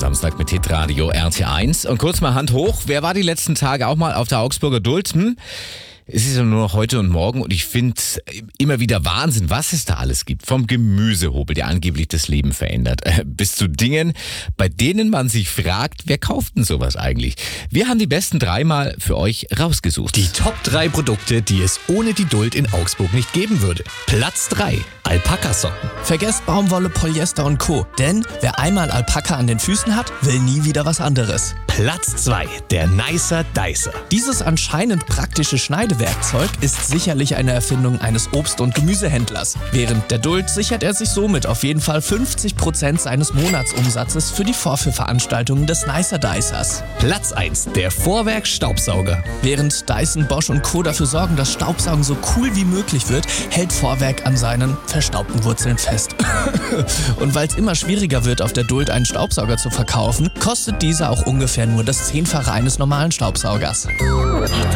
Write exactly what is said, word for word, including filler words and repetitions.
Samstag mit Hitradio R T eins. Und kurz mal Hand hoch, wer war die letzten Tage auch mal auf der Augsburger Duld? Hm? Es ist ja nur noch heute und morgen und ich finde immer wieder Wahnsinn, was es da alles gibt. Vom Gemüsehobel, der angeblich das Leben verändert, äh, bis zu Dingen, bei denen man sich fragt, wer kauft denn sowas eigentlich? Wir haben die besten dreimal für euch rausgesucht. Die Top drei Produkte, die es ohne die Duld in Augsburg nicht geben würde. Platz drei. Alpaka-Socken. Vergesst Baumwolle, Polyester und Co. Denn wer einmal Alpaka an den Füßen hat, will nie wieder was anderes. Platz zwei. Der Nicer Dicer. Dieses anscheinend praktische Schneidewerkzeug ist sicherlich eine Erfindung eines Obst- und Gemüsehändlers. Während der Duld sichert er sich somit auf jeden Fall fünfzig Prozent seines Monatsumsatzes für die Vorführveranstaltungen des Nicer Dicers. Platz eins. Der Vorwerk Staubsauger. Während Dyson, Bosch und Co. dafür sorgen, dass Staubsaugen so cool wie möglich wird, hält Vorwerk an seinen verstaubten Wurzeln fest. Und weil es immer schwieriger wird, auf der Duld einen Staubsauger zu verkaufen, kostet dieser auch ungefähr nur das Zehnfache eines normalen Staubsaugers.